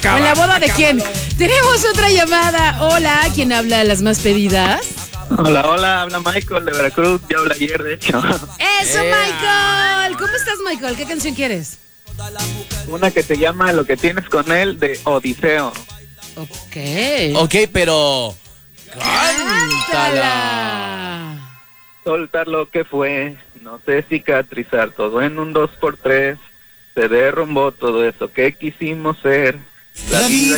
acaba. ¿En la boda de quién? Tenemos otra llamada. Hola, ¿quién habla de las más pedidas? Hola, hola, habla Michael de Veracruz, ya hablé ayer, de hecho. ¡Eso, Michael! ¿Cómo estás, Michael? ¿Qué canción quieres? Una que se llama Lo que tienes con él, de Odiseo. Ok, pero... ¡cántala! Soltar lo que fue, no sé cicatrizar, todo en un 2x3. Se derrumbó todo eso que quisimos ser. La vida